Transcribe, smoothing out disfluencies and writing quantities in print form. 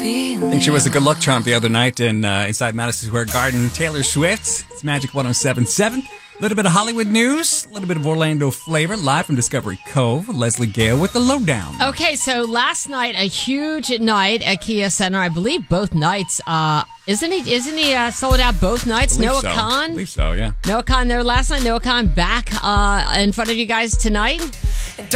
feeling. I think she was a good luck charm the other night inside Madison Square Garden. Taylor Swift. It's Magic 107.7. A little bit of Hollywood news, a little bit of Orlando flavor, live from Discovery Cove. Leslie Gale with the lowdown. Okay, so last night, a huge night at Kia Center. I believe both nights. Isn't he sold out both nights? Noah Khan? I believe so, yeah. Noah Khan there last night. Noah Khan back in front of you guys tonight.